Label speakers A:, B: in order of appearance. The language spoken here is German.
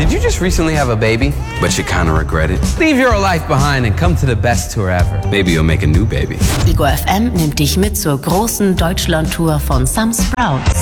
A: Did you just recently have a baby, but you kind of regret it? Leave your life behind and come to the best tour ever. Maybe you'll make a new baby.
B: Ego FM nimmt dich mit zur großen Deutschland-Tour von Some Sprouts.